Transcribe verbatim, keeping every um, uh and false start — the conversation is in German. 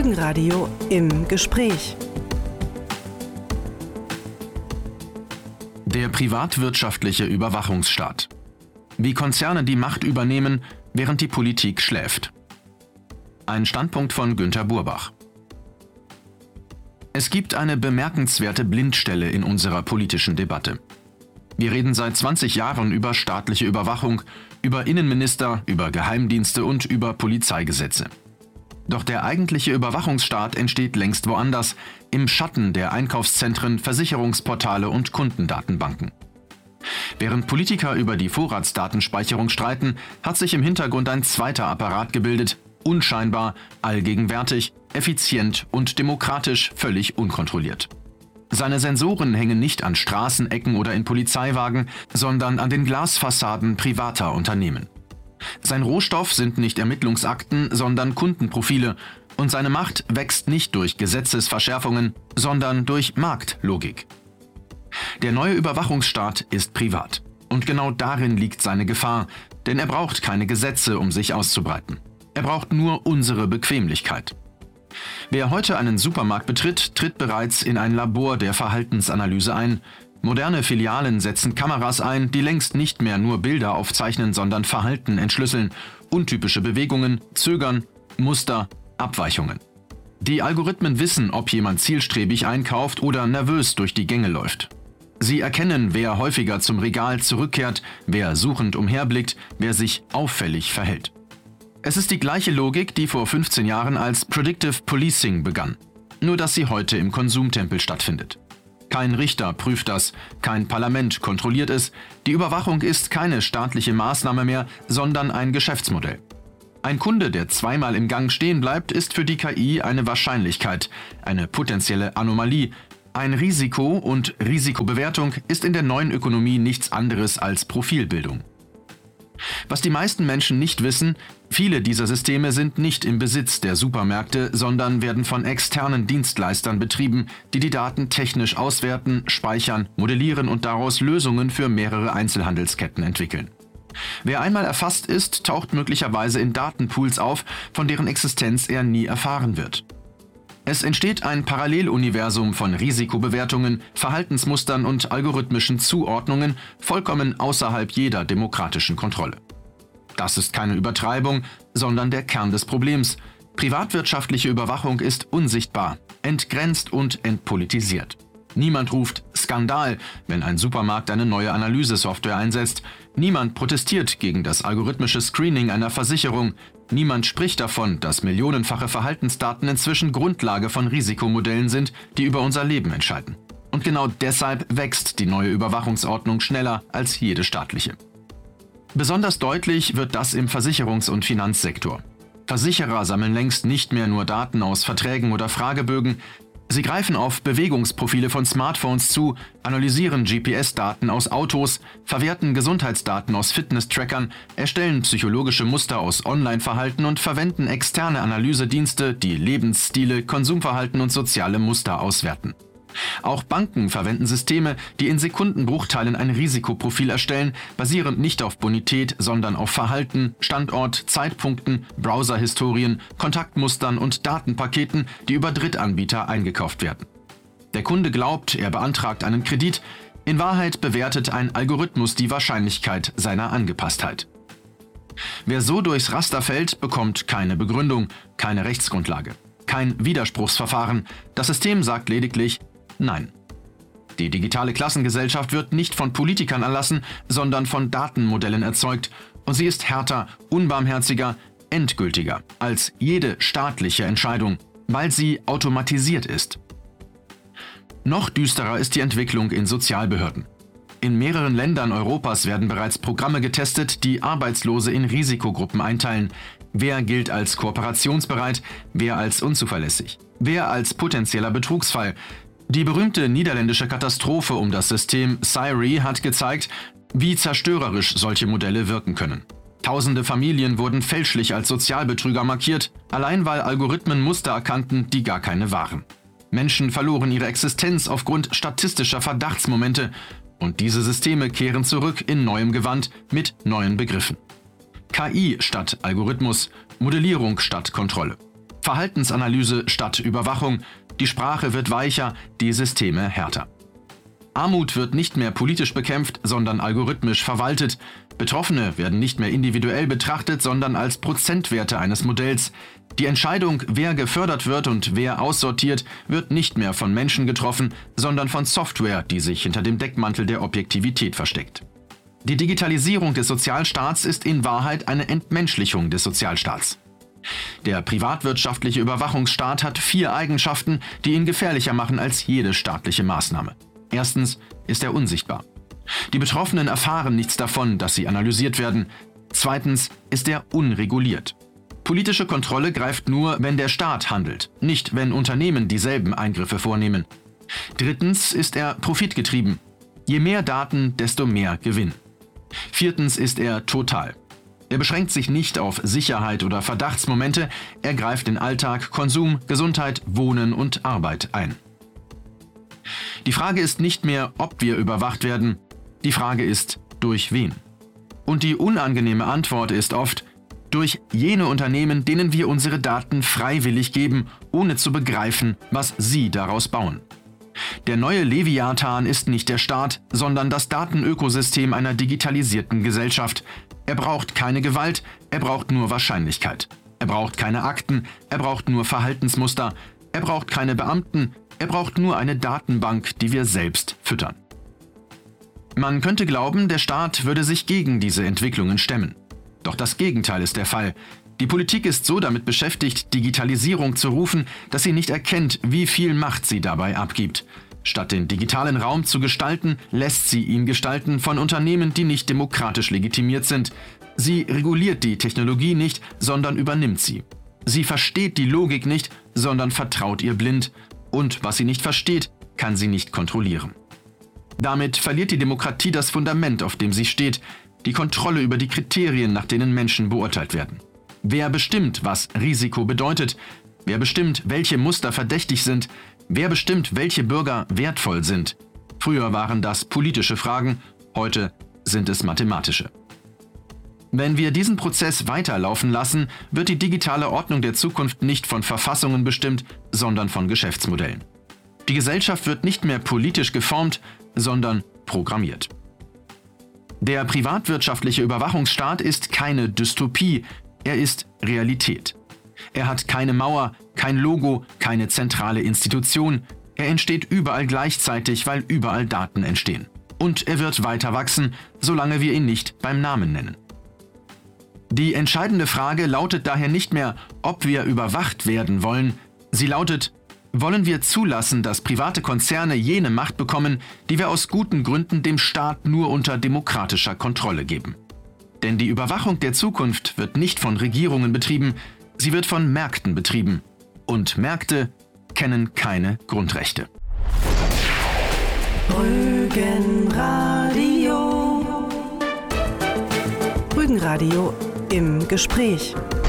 Folgenradio im Gespräch. Der privatwirtschaftliche Überwachungsstaat. Wie Konzerne die Macht übernehmen, während die Politik schläft. Ein Standpunkt von Günter Burbach. Es gibt eine bemerkenswerte Blindstelle in unserer politischen Debatte. Wir reden seit zwanzig Jahren über staatliche Überwachung, über Innenminister, über Geheimdienste und über Polizeigesetze. Doch der eigentliche Überwachungsstaat entsteht längst woanders, im Schatten der Einkaufszentren, Versicherungsportale und Kundendatenbanken. Während Politiker über die Vorratsdatenspeicherung streiten, hat sich im Hintergrund ein zweiter Apparat gebildet, unscheinbar, allgegenwärtig, effizient und demokratisch völlig unkontrolliert. Seine Sensoren hängen nicht an Straßenecken oder in Polizeiwagen, sondern an den Glasfassaden privater Unternehmen. Sein Rohstoff sind nicht Ermittlungsakten, sondern Kundenprofile, und seine Macht wächst nicht durch Gesetzesverschärfungen, sondern durch Marktlogik. Der neue Überwachungsstaat ist privat. Und genau darin liegt seine Gefahr, denn er braucht keine Gesetze, um sich auszubreiten. Er braucht nur unsere Bequemlichkeit. Wer heute einen Supermarkt betritt, tritt bereits in ein Labor der Verhaltensanalyse ein. Moderne Filialen setzen Kameras ein, die längst nicht mehr nur Bilder aufzeichnen, sondern Verhalten entschlüsseln, untypische Bewegungen, Zögern, Muster, Abweichungen. Die Algorithmen wissen, ob jemand zielstrebig einkauft oder nervös durch die Gänge läuft. Sie erkennen, wer häufiger zum Regal zurückkehrt, wer suchend umherblickt, wer sich auffällig verhält. Es ist die gleiche Logik, die vor fünfzehn Jahren als Predictive Policing begann, nur dass sie heute im Konsumtempel stattfindet. Kein Richter prüft das, kein Parlament kontrolliert es, die Überwachung ist keine staatliche Maßnahme mehr, sondern ein Geschäftsmodell. Ein Kunde, der zweimal im Gang stehen bleibt, ist für die K I eine Wahrscheinlichkeit, eine potenzielle Anomalie. Ein Risiko und Risikobewertung ist in der neuen Ökonomie nichts anderes als Profilbildung. Was die meisten Menschen nicht wissen, viele dieser Systeme sind nicht im Besitz der Supermärkte, sondern werden von externen Dienstleistern betrieben, die die Daten technisch auswerten, speichern, modellieren und daraus Lösungen für mehrere Einzelhandelsketten entwickeln. Wer einmal erfasst ist, taucht möglicherweise in Datenpools auf, von deren Existenz er nie erfahren wird. Es entsteht ein Paralleluniversum von Risikobewertungen, Verhaltensmustern und algorithmischen Zuordnungen, vollkommen außerhalb jeder demokratischen Kontrolle. Das ist keine Übertreibung, sondern der Kern des Problems. Privatwirtschaftliche Überwachung ist unsichtbar, entgrenzt und entpolitisiert. Niemand ruft Skandal, wenn ein Supermarkt eine neue Analysesoftware einsetzt. Niemand protestiert gegen das algorithmische Screening einer Versicherung. Niemand spricht davon, dass millionenfache Verhaltensdaten inzwischen Grundlage von Risikomodellen sind, die über unser Leben entscheiden. Und genau deshalb wächst die neue Überwachungsordnung schneller als jede staatliche. Besonders deutlich wird das im Versicherungs- und Finanzsektor. Versicherer sammeln längst nicht mehr nur Daten aus Verträgen oder Fragebögen. Sie greifen auf Bewegungsprofile von Smartphones zu, analysieren G P S-Daten aus Autos, verwerten Gesundheitsdaten aus Fitness-Trackern, erstellen psychologische Muster aus Online-Verhalten und verwenden externe Analysedienste, die Lebensstile, Konsumverhalten und soziale Muster auswerten. Auch Banken verwenden Systeme, die in Sekundenbruchteilen ein Risikoprofil erstellen, basierend nicht auf Bonität, sondern auf Verhalten, Standort, Zeitpunkten, Browserhistorien, Kontaktmustern und Datenpaketen, die über Drittanbieter eingekauft werden. Der Kunde glaubt, er beantragt einen Kredit, in Wahrheit bewertet ein Algorithmus die Wahrscheinlichkeit seiner Angepasstheit. Wer so durchs Raster fällt, bekommt keine Begründung, keine Rechtsgrundlage, kein Widerspruchsverfahren. Das System sagt lediglich Nein. Die digitale Klassengesellschaft wird nicht von Politikern erlassen, sondern von Datenmodellen erzeugt, und sie ist härter, unbarmherziger, endgültiger als jede staatliche Entscheidung, weil sie automatisiert ist. Noch düsterer ist die Entwicklung in Sozialbehörden. In mehreren Ländern Europas werden bereits Programme getestet, die Arbeitslose in Risikogruppen einteilen. Wer gilt als kooperationsbereit, wer als unzuverlässig, wer als potenzieller Betrugsfall. Die berühmte niederländische Katastrophe um das System Syri hat gezeigt, wie zerstörerisch solche Modelle wirken können. Tausende Familien wurden fälschlich als Sozialbetrüger markiert, allein weil Algorithmen Muster erkannten, die gar keine waren. Menschen verloren ihre Existenz aufgrund statistischer Verdachtsmomente, und diese Systeme kehren zurück in neuem Gewand mit neuen Begriffen. K I statt Algorithmus, Modellierung statt Kontrolle. Verhaltensanalyse statt Überwachung. Die Sprache wird weicher, die Systeme härter. Armut wird nicht mehr politisch bekämpft, sondern algorithmisch verwaltet. Betroffene werden nicht mehr individuell betrachtet, sondern als Prozentwerte eines Modells. Die Entscheidung, wer gefördert wird und wer aussortiert, wird nicht mehr von Menschen getroffen, sondern von Software, die sich hinter dem Deckmantel der Objektivität versteckt. Die Digitalisierung des Sozialstaats ist in Wahrheit eine Entmenschlichung des Sozialstaats. Der privatwirtschaftliche Überwachungsstaat hat vier Eigenschaften, die ihn gefährlicher machen als jede staatliche Maßnahme. Erstens ist er unsichtbar. Die Betroffenen erfahren nichts davon, dass sie analysiert werden. Zweitens ist er unreguliert. Politische Kontrolle greift nur, wenn der Staat handelt, nicht wenn Unternehmen dieselben Eingriffe vornehmen. Drittens ist er profitgetrieben. Je mehr Daten, desto mehr Gewinn. Viertens ist er total. Er beschränkt sich nicht auf Sicherheit oder Verdachtsmomente, er greift in Alltag, Konsum, Gesundheit, Wohnen und Arbeit ein. Die Frage ist nicht mehr, ob wir überwacht werden, die Frage ist, durch wen. Und die unangenehme Antwort ist oft, durch jene Unternehmen, denen wir unsere Daten freiwillig geben, ohne zu begreifen, was sie daraus bauen. Der neue Leviathan ist nicht der Staat, sondern das Datenökosystem einer digitalisierten Gesellschaft. Er braucht keine Gewalt, er braucht nur Wahrscheinlichkeit. Er braucht keine Akten, er braucht nur Verhaltensmuster. Er braucht keine Beamten, er braucht nur eine Datenbank, die wir selbst füttern. Man könnte glauben, der Staat würde sich gegen diese Entwicklungen stemmen. Doch das Gegenteil ist der Fall. Die Politik ist so damit beschäftigt, Digitalisierung zu rufen, dass sie nicht erkennt, wie viel Macht sie dabei abgibt. Statt den digitalen Raum zu gestalten, lässt sie ihn gestalten von Unternehmen, die nicht demokratisch legitimiert sind. Sie reguliert die Technologie nicht, sondern übernimmt sie. Sie versteht die Logik nicht, sondern vertraut ihr blind. Und was sie nicht versteht, kann sie nicht kontrollieren. Damit verliert die Demokratie das Fundament, auf dem sie steht, die Kontrolle über die Kriterien, nach denen Menschen beurteilt werden. Wer bestimmt, was Risiko bedeutet? Wer bestimmt, welche Muster verdächtig sind? Wer bestimmt, welche Bürger wertvoll sind? Früher waren das politische Fragen, heute sind es mathematische. Wenn wir diesen Prozess weiterlaufen lassen, wird die digitale Ordnung der Zukunft nicht von Verfassungen bestimmt, sondern von Geschäftsmodellen. Die Gesellschaft wird nicht mehr politisch geformt, sondern programmiert. Der privatwirtschaftliche Überwachungsstaat ist keine Dystopie, er ist Realität. Er hat keine Mauer, kein Logo, keine zentrale Institution. Er entsteht überall gleichzeitig, weil überall Daten entstehen. Und er wird weiter wachsen, solange wir ihn nicht beim Namen nennen. Die entscheidende Frage lautet daher nicht mehr, ob wir überwacht werden wollen. Sie lautet, wollen wir zulassen, dass private Konzerne jene Macht bekommen, die wir aus guten Gründen dem Staat nur unter demokratischer Kontrolle geben? Denn die Überwachung der Zukunft wird nicht von Regierungen betrieben, sie wird von Märkten betrieben. Und Märkte kennen keine Grundrechte. Rügenradio. Rügenradio im Gespräch.